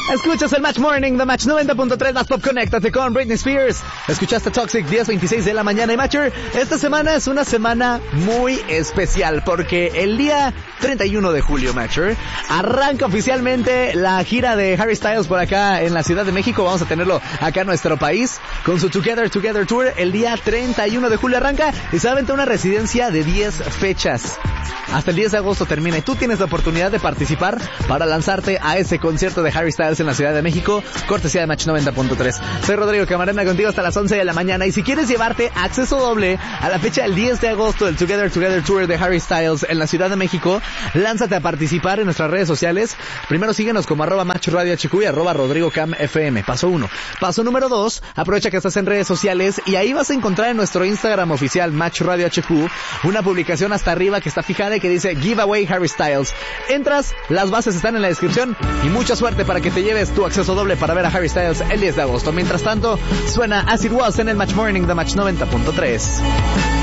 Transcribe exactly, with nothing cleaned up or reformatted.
Escuchas el Match Morning de Match noventa punto tres, Más Pop, conéctate con Britney Spears. Escuchaste Toxic, diez veintiséis de la mañana. Y Matcher, esta semana es una semana muy especial porque el día treinta y uno de julio, Matcher, arranca oficialmente la gira de Harry Styles por acá en la Ciudad de México. Vamos a tenerlo acá en nuestro país con su Together Together Tour. El día treinta y uno de julio arranca y se va a aventar una residencia de diez fechas. Hasta el diez de agosto termina y tú tienes la oportunidad de participar para lanzarte a ese concierto de Harry Styles en la Ciudad de México, cortesía de Match noventa punto tres. Soy Rodrigo Camarena contigo hasta las once de la mañana, y si quieres llevarte acceso doble a la fecha del diez de agosto del Together Together Tour de Harry Styles en la Ciudad de México, lánzate a participar en nuestras redes sociales. Primero síguenos como arroba Match Radio H Q y arroba Rodrigo Cam F M. Paso uno. Paso número dos, aprovecha que estás en redes sociales y ahí vas a encontrar en nuestro Instagram oficial Match Radio H Q una publicación hasta arriba que está fijada y que dice Giveaway Harry Styles. Entras, las bases están en la descripción y mucha suerte para que te lleves tu acceso doble para ver a Harry Styles el diez de agosto. Mientras tanto, suena As It Was en el Match Morning de Match noventa punto tres.